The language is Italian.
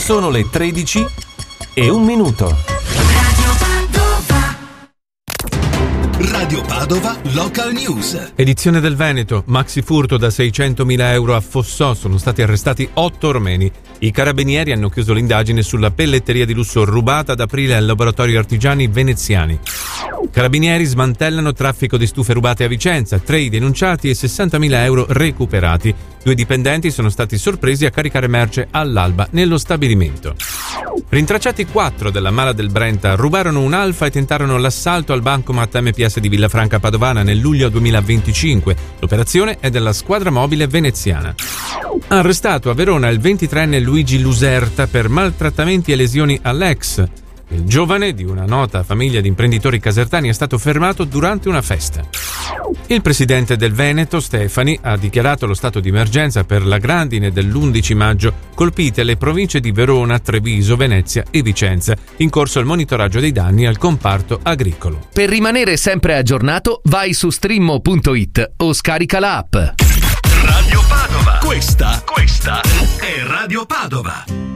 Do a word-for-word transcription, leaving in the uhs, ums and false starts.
Sono le tredici e un minuto. Radio Padova Local News. Edizione del Veneto. Maxi furto da seicentomila euro a Fossò. Sono stati arrestati otto romeni. I carabinieri hanno chiuso l'indagine sulla pelletteria di lusso rubata ad aprile al laboratorio Artigiani Veneziani. Carabinieri smantellano traffico di stufe rubate a Vicenza. Tre i denunciati e sessantamila euro recuperati. Due dipendenti sono stati sorpresi a caricare merce all'alba nello stabilimento. Rintracciati quattro della Mala del Brenta. Rubarono un Alfa e tentarono l'assalto al bancomat M P S di Villafranca Padovana nel luglio duemilaventicinque. L'operazione è della squadra mobile veneziana. Arrestato a Verona il ventitreenne Luigi Luserta per maltrattamenti e lesioni all'ex. Il giovane, di una nota famiglia di imprenditori casertani, è stato fermato durante una festa. Il presidente del Veneto, Stefani, ha dichiarato lo stato di emergenza per la grandine dell'undici maggio, colpite le province di Verona, Treviso, Venezia e Vicenza, in corso il monitoraggio dei danni al comparto agricolo. Per rimanere sempre aggiornato, vai su streammo punto it o scarica l'app. Radio Padova. Questa, questa è Radio Padova.